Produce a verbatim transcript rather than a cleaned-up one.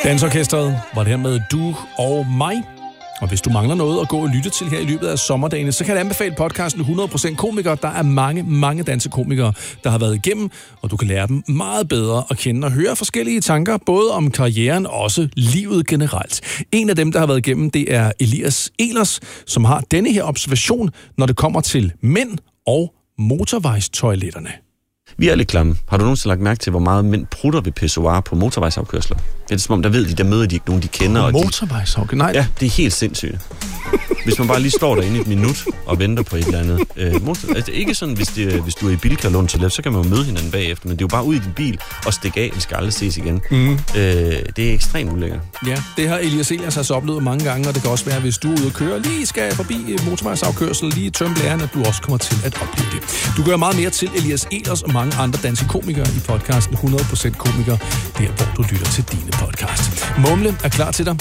Dansorkestret var det her med Du og mig. Og hvis du mangler noget at gå og lytte til her i løbet af sommerdagene, så kan jeg anbefale podcasten hundrede procent komikere. Der er mange, mange dansekomikere, der har været igennem, og du kan lære dem meget bedre at kende og høre forskellige tanker, både om karrieren og også livet generelt. En af dem, der har været igennem, det er Elias Ehlers, som har denne her observation, når det kommer til mænd og motorvejstoiletterne. Vi er lidt klamme. Har du nogensinde lagt mærke til, hvor meget mænd prutter ved pissoir på motorvejsafkørsler? Det er som om, der ved de, der møder de ikke nogen, de kender. Motorvejsafkørsler? Nej. Ja, det er helt sindssygt. Hvis man bare lige står derinde i et minut og venter på et eller andet. Øh, motor... altså, ikke sådan, hvis, det, hvis du er i Bilka Lund til så kan man jo møde hinanden bagefter, men det er jo bare ud i din bil og stikke af, vi skal aldrig ses igen. Mm. Øh, det er ekstremt ulækkert. Ja, det har Elias Ehlers altså oplevet mange gange, og det kan også være, hvis du er ude og køre, lige skal forbi motorvejsafkørsel, lige tømme blæren, at du også kommer til at opleve det. Du gør meget mere til Elias Ehlers og mange andre danske komikere i podcasten hundrede procent komikere, der hvor du lytter til dine podcast. Mumle er klar til dig